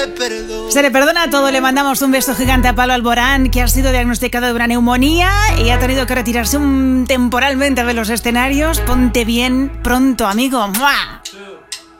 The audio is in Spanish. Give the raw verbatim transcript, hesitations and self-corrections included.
Se le perdona todo, le mandamos un beso gigante a Pablo Alborán, que ha sido diagnosticado de una neumonía y ha tenido que retirarse un, temporalmente de los escenarios. Ponte bien pronto, amigo. ¡Mua!